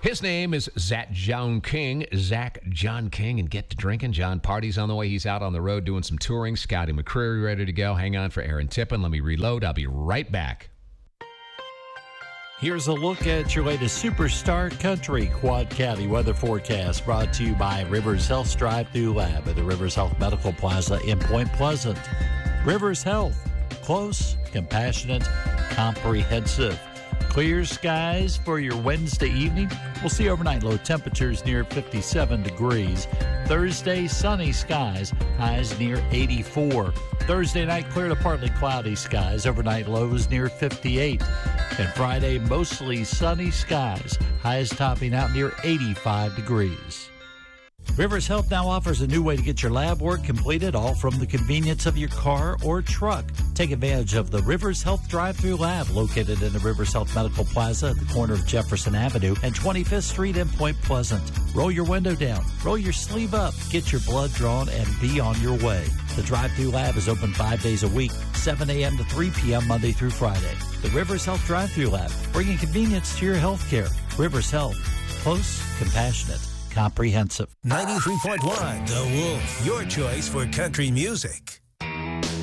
His name is Zach John King. Zach John King, and get to drinking. John Party's on the way. He's out on the road doing some touring. Scotty McCreery ready to go. Hang on for Aaron Tippin. Let me reload. I'll be right back. Here's a look at your latest Superstar Country Quad County weather forecast, brought to you by Rivers Health Drive-Thru Lab at the Rivers Health Medical Plaza in Point Pleasant. Rivers Health, close, compassionate, comprehensive. Clear skies for your Wednesday evening. We'll see overnight low temperatures near 57 degrees. Thursday, sunny skies, highs near 84. Thursday night, clear to partly cloudy skies, overnight lows near 58. And Friday, mostly sunny skies, highs topping out near 85 degrees. Rivers Health now offers a new way to get your lab work completed, all from the convenience of your car or truck. Take advantage of the Rivers Health Drive-Thru Lab, located in the Rivers Health Medical Plaza at the corner of Jefferson Avenue and 25th Street in Point Pleasant. Roll your window down, roll your sleeve up, get your blood drawn, and be on your way. The Drive-Thru Lab is open 5 days a week, 7 a.m. to 3 p.m. Monday through Friday. The Rivers Health Drive-Thru Lab, bringing convenience to your health care. Rivers Health, close, compassionate, comprehensive. 93.1 The Wolf, your choice for country music.